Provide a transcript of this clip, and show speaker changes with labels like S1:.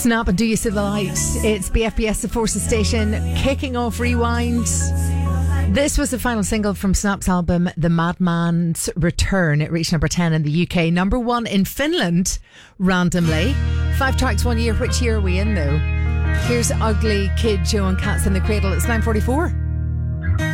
S1: Snap and Do You See the Light? It's BFBS, the Forces Station, kicking off Rewind. This was the final single from Snap's album, The Madman's Return. It reached number 10 in the UK, number 1 in Finland, randomly. 5 tracks 1 year. Which year are we in, though? Here's Ugly Kid Joe and Cats in the Cradle. It's 9:44.